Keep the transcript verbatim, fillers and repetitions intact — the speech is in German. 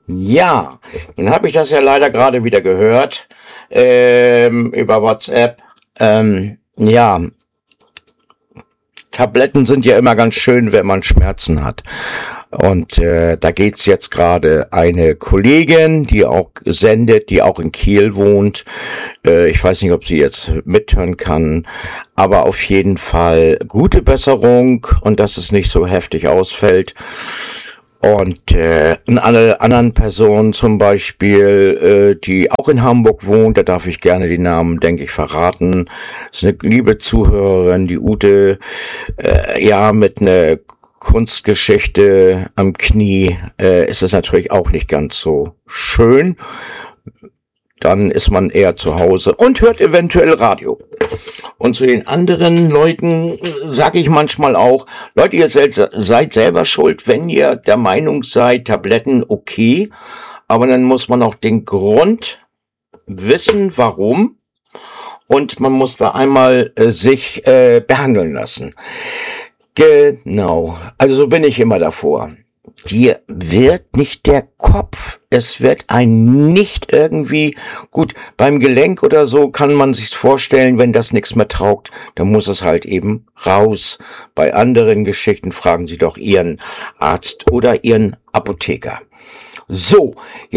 Ja, nun habe ich das ja leider gerade wieder gehört, ähm, über WhatsApp. Ähm, ja, Tabletten sind ja immer ganz schön, wenn man Schmerzen hat. Und äh, da geht's jetzt gerade eine Kollegin, die auch sendet, die auch in Kiel wohnt. Äh, ich weiß nicht, ob sie jetzt mithören kann, aber auf jeden Fall gute Besserung und dass es nicht so heftig ausfällt. Und äh, eine anderen Person zum Beispiel, äh, die auch in Hamburg wohnt, da darf ich gerne die Namen, denke ich, verraten. Das ist eine liebe Zuhörerin, die Ute, äh, ja, mit einer Kunstgeschichte am Knie äh, ist es natürlich auch nicht ganz so schön. Dann ist man eher zu Hause und hört eventuell Radio. Und zu den anderen Leuten sage ich manchmal auch, Leute, ihr seid selber schuld, wenn ihr der Meinung seid, Tabletten okay, aber dann muss man auch den Grund wissen, warum, und man muss da einmal äh, sich äh, behandeln lassen. Genau, also so bin ich immer davor. Dir wird nicht der Kopf, es wird ein nicht irgendwie, gut, beim Gelenk oder so kann man sich's vorstellen, wenn das nichts mehr taugt, dann muss es halt eben raus. Bei anderen Geschichten fragen Sie doch Ihren Arzt oder Ihren Apotheker. So.